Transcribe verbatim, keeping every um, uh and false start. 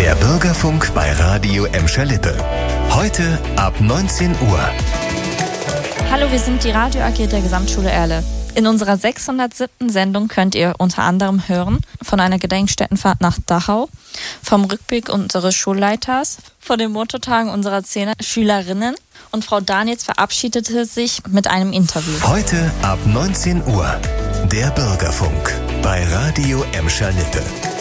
Der Bürgerfunk bei Radio Emscher-Lippe. Heute ab neunzehn Uhr. Hallo, wir sind die Radio A G der Gesamtschule Erle. In unserer sechshundertsiebten Sendung könnt ihr unter anderem hören von einer Gedenkstättenfahrt nach Dachau, vom Rückblick unseres Schulleiters, von den Mototagen unserer zehn Schülerinnen und Frau Daniels verabschiedete sich mit einem Interview. Heute ab neunzehn Uhr. Der Bürgerfunk bei Radio Emscher-Lippe.